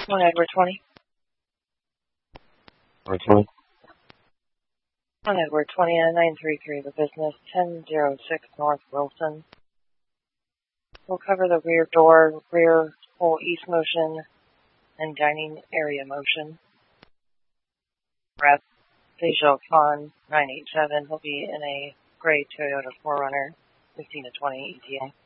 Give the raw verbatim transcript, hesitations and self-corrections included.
On Edward twenty. Edward twenty. On Edward twenty and nine three three, the business ten oh six North Wilson. We'll cover the rear door, rear full east motion, and dining area motion. Rep Tejal Khan nine eight seven. He'll be in a gray Toyota four runner, fifteen to twenty E T A.